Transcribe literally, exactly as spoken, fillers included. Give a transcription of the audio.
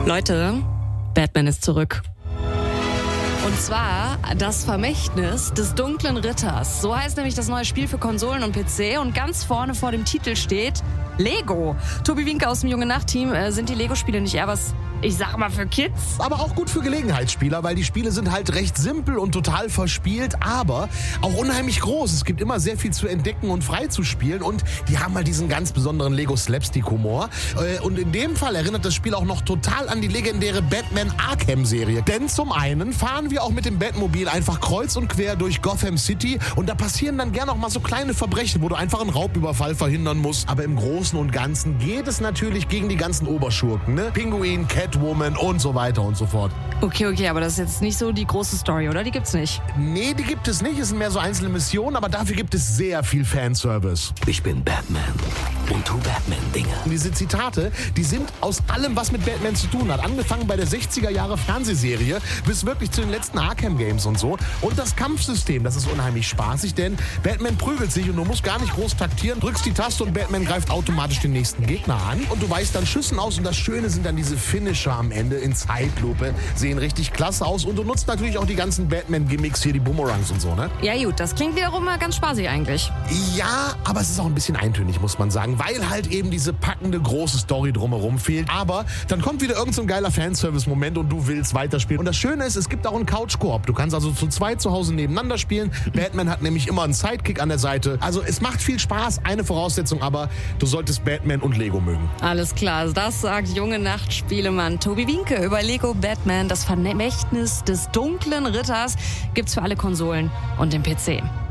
Leute, Batman ist zurück. Und zwar das Vermächtnis des dunklen Ritters. So heißt nämlich das neue Spiel für Konsolen und P C. Und ganz vorne vor dem Titel steht Lego. Tobi Winke aus dem Junge Nacht-Team. Äh, sind die Lego-Spiele nicht eher was, ich sag mal, für Kids? Aber auch gut für Gelegenheitsspieler, weil die Spiele sind halt recht simpel und total verspielt, aber auch unheimlich groß. Es gibt immer sehr viel zu entdecken und frei zu spielen und die haben halt diesen ganz besonderen Lego-Slapstick-Humor. Und in dem Fall erinnert das Spiel auch noch total an die legendäre Batman Arkham-Serie. Denn zum einen fahren wir auch mit dem Batmobil einfach kreuz und quer durch Gotham City und da passieren dann gerne auch mal so kleine Verbrechen, wo du einfach einen Raubüberfall verhindern musst. Aber im Großen und Ganzen geht es natürlich gegen die ganzen Oberschurken, ne? Pinguin, Catwoman und so weiter und so fort. Okay, okay, aber das ist jetzt nicht so die große Story, oder? Die gibt's nicht. Nee, die gibt es nicht. Es sind mehr so einzelne Missionen, aber dafür gibt es sehr viel Fanservice. Ich bin Batman und tu Batman-Dinge. Diese Zitate, die sind aus allem, was mit Batman zu tun hat. Angefangen bei der sechziger Jahre Fernsehserie bis wirklich zu den letzten Arkham-Games und so. Und das Kampfsystem, das ist unheimlich spaßig, denn Batman prügelt sich und du musst gar nicht groß taktieren, drückst die Taste und Batman greift automatisch den nächsten Gegner an. Und du weichst dann Schüssen aus und das Schöne sind dann diese Finisher am Ende in Zeitlupe. Sehen richtig klasse aus und du nutzt natürlich auch die ganzen Batman-Gimmicks hier, die Boomerangs und so, ne? Ja gut, das klingt wiederum mal ganz spaßig eigentlich. Ja, aber es ist auch ein bisschen eintönig, muss man sagen, weil halt eben diese packende große Story drumherum fehlt. Aber dann kommt wieder irgend so ein geiler Fanservice-Moment und du willst weiterspielen. Und das Schöne ist, es gibt auch einen Couch-Koop. Du kannst also zu zweit zu Hause nebeneinander spielen. Batman hat nämlich immer einen Sidekick an der Seite. Also es macht viel Spaß, eine Voraussetzung, aber du solltest Batman und Lego mögen. Alles klar, das sagt Junge Nacht-Spielemann Tobi Winke über Lego Batman, das Vermächtnis des dunklen Ritters. Gibt's für alle Konsolen und den P C.